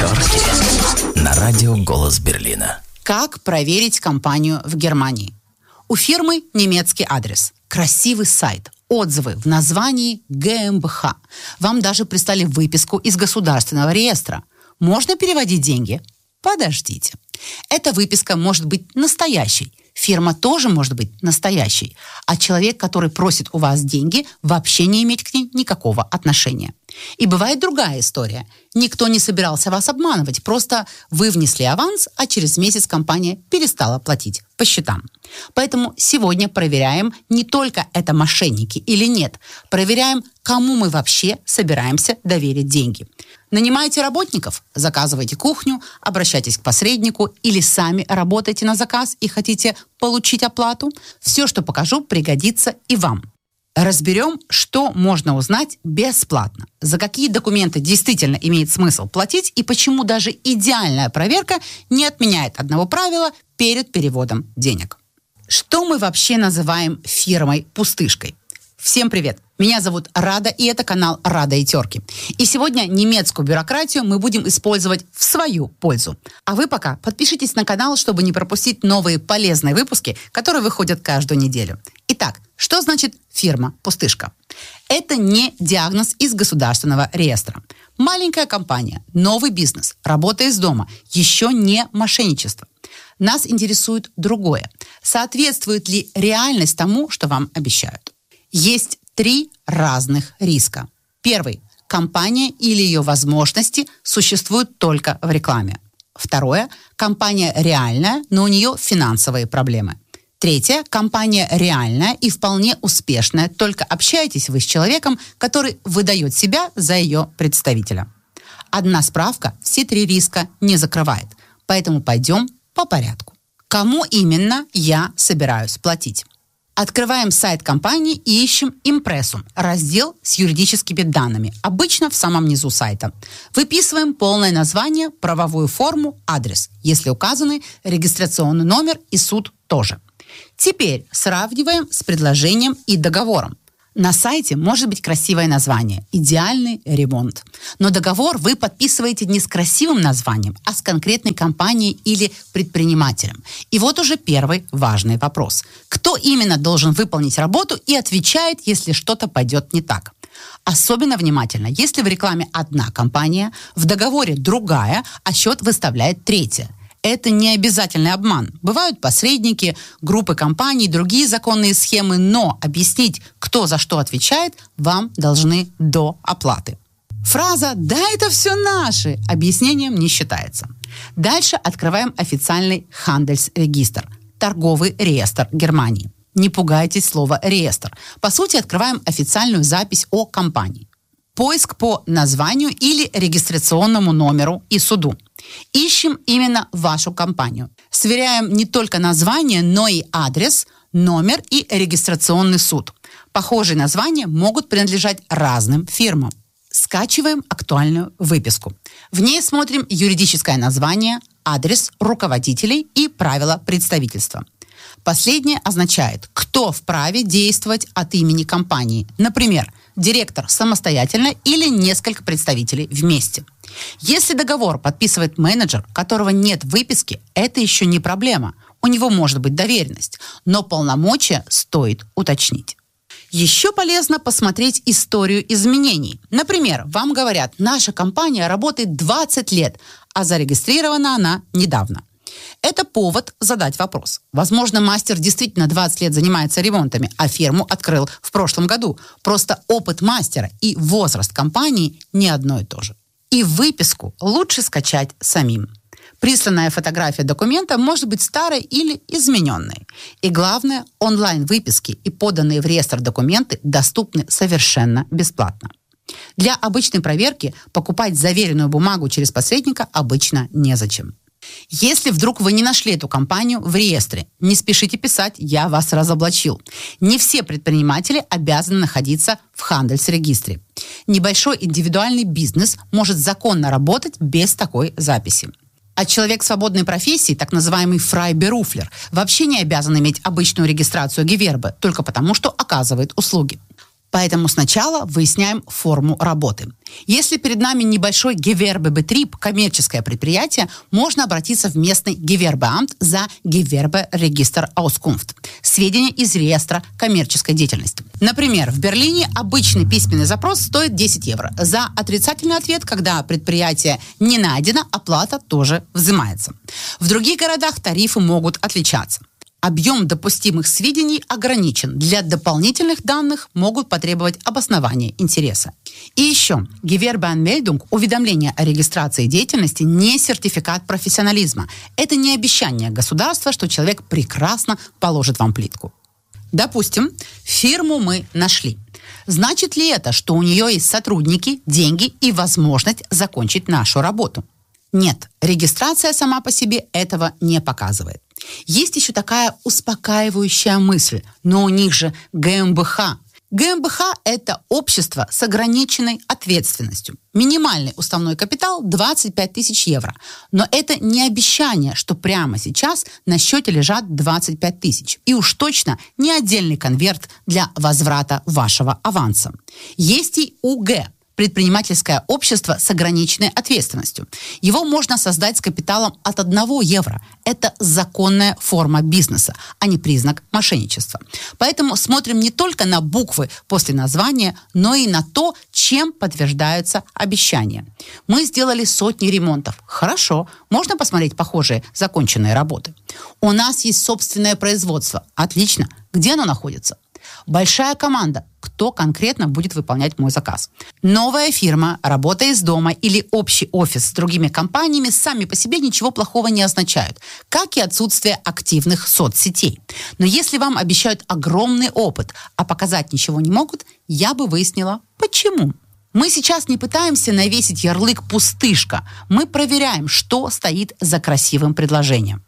Терки на радио «Голос Берлина». Как проверить компанию в Германии? У фирмы немецкий адрес, красивый сайт, отзывы в названии ГМБХ. Вам даже прислали выписку из государственного реестра. Можно переводить деньги? Подождите. Эта выписка может быть настоящей. Фирма тоже может быть настоящей. А человек, который просит у вас деньги, вообще не имеет к ней никакого отношения. И бывает другая история. Никто не собирался вас обманывать. Просто вы внесли аванс, а через месяц компания перестала платить по счетам. Поэтому сегодня проверяем, не только это мошенники или нет. Проверяем, кому мы вообще собираемся доверить деньги. Нанимаете работников, заказывайте кухню, обращайтесь к посреднику или сами работаете на заказ и хотите получить оплату. Все, что покажу, пригодится и вам. Разберем, что можно узнать бесплатно, за какие документы действительно имеет смысл платить и почему даже идеальная проверка не отменяет одного правила перед переводом денег. Что мы вообще называем фирмой-пустышкой? Всем привет! Меня зовут Рада, и это канал «Рада и терки». И сегодня немецкую бюрократию мы будем использовать в свою пользу. А вы пока подпишитесь на канал, чтобы не пропустить новые полезные выпуски, которые выходят каждую неделю. Итак, что значит фирма-пустышка? Это не диагноз из государственного реестра. Маленькая компания, новый бизнес, работа из дома, еще не мошенничество. Нас интересует другое. Соответствует ли реальность тому, что вам обещают? Есть 3 разных риска. Первый. Компания или ее возможности существуют только в рекламе. Второе. Компания реальная, но у нее финансовые проблемы. Третье. Компания реальная и вполне успешная, только общаетесь вы с человеком, который выдает себя за ее представителя. Одна справка все 3 риска не закрывает. Поэтому пойдем по порядку. Кому именно я собираюсь платить? Открываем сайт компании и ищем импрессум, раздел с юридическими данными, обычно в самом низу сайта. Выписываем полное название, правовую форму, адрес. Если указаны, регистрационный номер и суд тоже. Теперь сравниваем с предложением и договором. На сайте может быть красивое название «Идеальный ремонт». Но договор вы подписываете не с красивым названием, а с конкретной компанией или предпринимателем. И вот уже первый важный вопрос. Кто именно должен выполнить работу и отвечает, если что-то пойдет не так? Особенно внимательно, если в рекламе одна компания, в договоре другая, а счет выставляет третья. Это не обязательный обман. Бывают посредники, группы компаний, другие законные схемы, но объяснить, кто за что отвечает, вам должны до оплаты. Фраза «да, это все наши» объяснением не считается. Дальше открываем официальный Handelsregister, торговый реестр Германии. Не пугайтесь слова «реестр». По сути, открываем официальную запись о компании. Поиск по названию или регистрационному номеру и суду. Ищем именно вашу компанию. Сверяем не только название, но и адрес, номер и регистрационный суд. Похожие названия могут принадлежать разным фирмам. Скачиваем актуальную выписку. В ней смотрим юридическое название, адрес руководителей и правила представительства. Последнее означает, кто вправе действовать от имени компании. Например, директор самостоятельно или несколько представителей вместе. Если договор подписывает менеджер, которого нет выписки, это еще не проблема. У него может быть доверенность, но полномочия стоит уточнить. Еще полезно посмотреть историю изменений. Например, вам говорят, наша компания работает 20 лет, а зарегистрирована она недавно. Это повод задать вопрос. Возможно, мастер действительно 20 лет занимается ремонтами, а фирму открыл в прошлом году. Просто опыт мастера и возраст компании не одно и то же. И выписку лучше скачать самим. Присланная фотография документа может быть старой или измененной. И главное, онлайн-выписки и поданные в реестр документы доступны совершенно бесплатно. Для обычной проверки покупать заверенную бумагу через посредника обычно незачем. Если вдруг вы не нашли эту компанию в реестре, не спешите писать «я вас разоблачил». Не все предприниматели обязаны находиться в Handelsregister. Небольшой индивидуальный бизнес может законно работать без такой записи. А человек свободной профессии, так называемый фрайберуфлер, вообще не обязан иметь обычную регистрацию Гевербе, только потому, что оказывает услуги. Поэтому сначала выясняем форму работы. Если перед нами небольшой Gewerbebetrieb, коммерческое предприятие, можно обратиться в местный Gewerbeamt за Gewerberegisterauskunft, сведения из реестра коммерческой деятельности. Например, в Берлине обычный письменный запрос стоит 10 евро. За отрицательный ответ, когда предприятие не найдено, оплата тоже взимается. В других городах тарифы могут отличаться. Объем допустимых сведений ограничен. Для дополнительных данных могут потребовать обоснования интереса. И еще, Gewerbeanmeldung, уведомление о регистрации деятельности, не сертификат профессионализма. Это не обещание государства, что человек прекрасно положит вам плитку. Допустим, фирму мы нашли. Значит ли это, что у нее есть сотрудники, деньги и возможность закончить нашу работу? Нет, регистрация сама по себе этого не показывает. Есть еще такая успокаивающая мысль, но у них же ГМБХ. ГМБХ – это общество с ограниченной ответственностью. Минимальный уставной капитал – 25 тысяч евро. Но это не обещание, что прямо сейчас на счете лежат 25 тысяч. И уж точно не отдельный конверт для возврата вашего аванса. Есть и УГ – предпринимательское общество с ограниченной ответственностью. Его можно создать с капиталом от 1 евро. Это законная форма бизнеса, а не признак мошенничества. Поэтому смотрим не только на буквы после названия, но и на то, чем подтверждаются обещания. Мы сделали сотни ремонтов. Хорошо, можно посмотреть похожие законченные работы. У нас есть собственное производство. Отлично. Где оно находится? Большая команда. Кто конкретно будет выполнять мой заказ? Новая фирма, работа из дома или общий офис с другими компаниями сами по себе ничего плохого не означают, как и отсутствие активных соцсетей. Но если вам обещают огромный опыт, а показать ничего не могут, я бы выяснила, почему. Мы сейчас не пытаемся навесить ярлык «пустышка». Мы проверяем, что стоит за красивым предложением.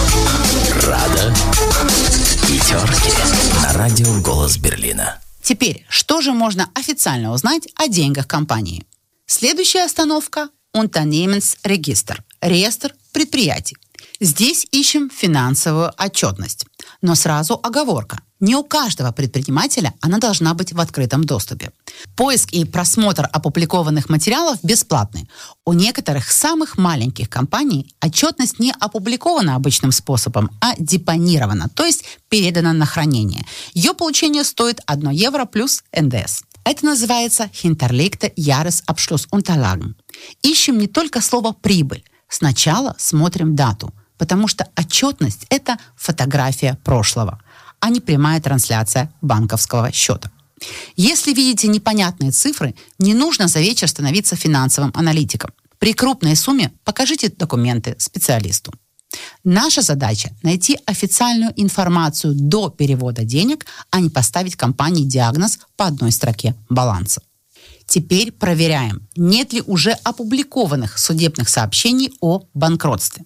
Рада и терки на радио «Голос Берлина». Теперь, что же можно официально узнать о деньгах компании? Следующая остановка – Unternehmensregister, реестр предприятий. Здесь ищем финансовую отчетность. Но сразу оговорка. Не у каждого предпринимателя она должна быть в открытом доступе. Поиск и просмотр опубликованных материалов бесплатны. У некоторых самых маленьких компаний отчетность не опубликована обычным способом, а депонирована, то есть передана на хранение. Ее получение стоит 1 евро плюс НДС. Это называется Hinterlegte Jahresabschlussunterlagen. Ищем не только слово «прибыль». Сначала смотрим дату, потому что отчетность – это фотография прошлого, а не прямая трансляция банковского счета. Если видите непонятные цифры, не нужно за вечер становиться финансовым аналитиком. При крупной сумме покажите документы специалисту. Наша задача – найти официальную информацию до перевода денег, а не поставить компании диагноз по одной строке баланса. Теперь проверяем, нет ли уже опубликованных судебных сообщений о банкротстве.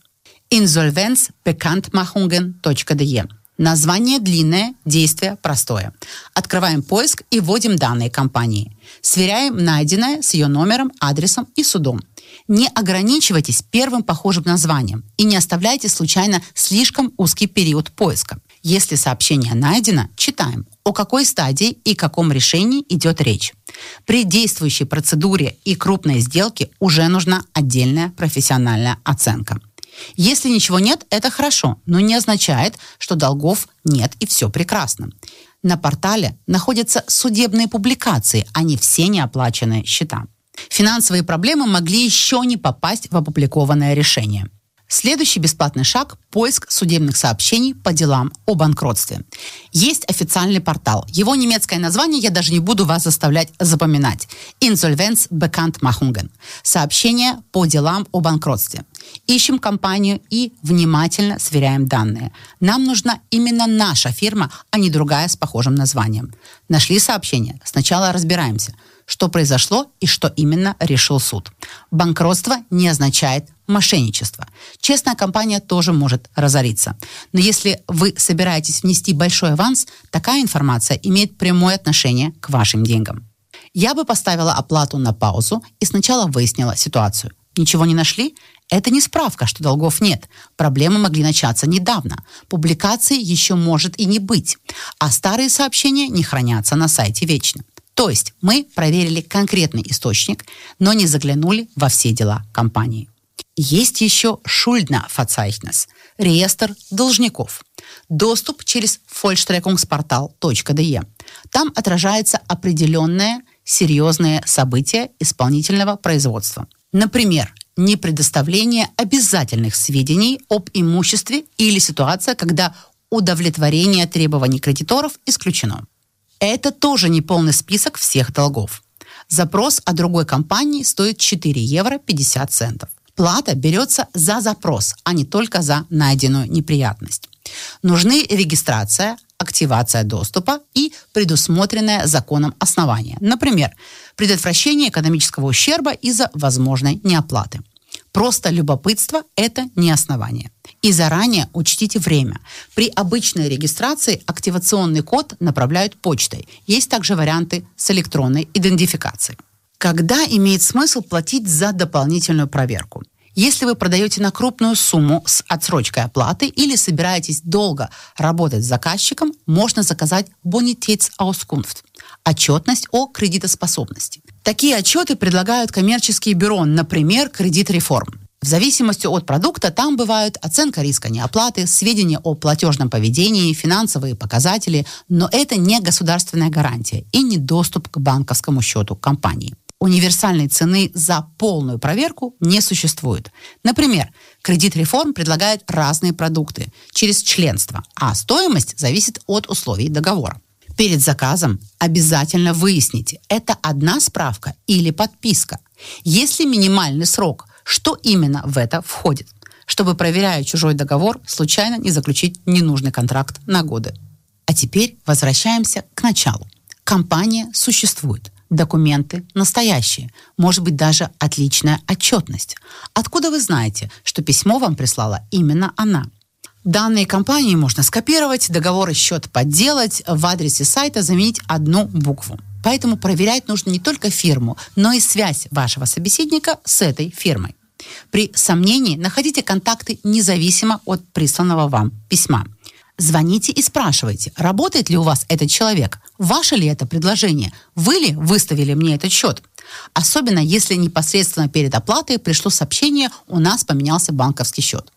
Insolvenzbekanntmachungen.de. Название длинное, действие простое. Открываем поиск и вводим данные компании. Сверяем найденное с ее номером, адресом и судом. Не ограничивайтесь первым похожим названием и не оставляйте случайно слишком узкий период поиска. Если сообщение найдено, читаем, о какой стадии и каком решении идет речь. При действующей процедуре и крупной сделке уже нужна отдельная профессиональная оценка. Если ничего нет, это хорошо, но не означает, что долгов нет и все прекрасно. На портале находятся судебные публикации, а не все неоплаченные счета. Финансовые проблемы могли еще не попасть в опубликованное решение. Следующий бесплатный шаг – поиск судебных сообщений по делам о банкротстве. Есть официальный портал. Его немецкое название я даже не буду вас заставлять запоминать. Insolvenzbekanntmachungen. Сообщения по делам о банкротстве. Ищем компанию и внимательно сверяем данные. Нам нужна именно наша фирма, а не другая с похожим названием. Нашли сообщение? Сначала разбираемся, что произошло и что именно решил суд. Банкротство не означает мошенничество. Честная компания тоже может разориться. Но если вы собираетесь внести большой аванс, такая информация имеет прямое отношение к вашим деньгам. Я бы поставила оплату на паузу и сначала выяснила ситуацию. Ничего не нашли? Это не справка, что долгов нет. Проблемы могли начаться недавно. Публикации еще может и не быть. А старые сообщения не хранятся на сайте вечно. То есть мы проверили конкретный источник, но не заглянули во все дела компании. Есть еще Schuldnerverzeichnis – реестр должников. Доступ через vollstreckungsportal.de. Там отражаются определенные серьезные события исполнительного производства. Например, непредоставление обязательных сведений об имуществе или ситуация, когда удовлетворение требований кредиторов исключено. Это тоже не полный список всех долгов. Запрос от другой компании стоит 4 евро 50 центов. Плата берется за запрос, а не только за найденную неприятность. Нужны регистрация, активация доступа и предусмотренное законом основание. Например, предотвращение экономического ущерба из-за возможной неоплаты. Просто любопытство – это не основание. И заранее учтите время. При обычной регистрации активационный код направляют почтой. Есть также варианты с электронной идентификацией. Когда имеет смысл платить за дополнительную проверку? Если вы продаете на крупную сумму с отсрочкой оплаты или собираетесь долго работать с заказчиком, можно заказать Bonitätsauskunft – отчетность о кредитоспособности. Такие отчеты предлагают коммерческие бюро, например, Кредит Реформ. В зависимости от продукта там бывают оценка риска неоплаты, сведения о платежном поведении, финансовые показатели, но это не государственная гарантия и не доступ к банковскому счету компании. Универсальной цены за полную проверку не существует. Например, Кредит Реформ предлагает разные продукты через членство, а стоимость зависит от условий договора. Перед заказом обязательно выясните, это одна справка или подписка. Если минимальный срок, что именно в это входит, чтобы, проверяя чужой договор, случайно не заключить ненужный контракт на годы. А теперь возвращаемся к началу. Компания существует. Документы настоящие. Может быть, даже отличная отчетность. Откуда вы знаете, что письмо вам прислала именно она? Данные компании можно скопировать, договор и счет подделать, в адресе сайта заменить одну букву. Поэтому проверять нужно не только фирму, но и связь вашего собеседника с этой фирмой. При сомнении находите контакты независимо от присланного вам письма. Звоните и спрашивайте, работает ли у вас этот человек, ваше ли это предложение, вы ли выставили мне этот счет. Особенно если непосредственно перед оплатой пришло сообщение «У нас поменялся банковский счет».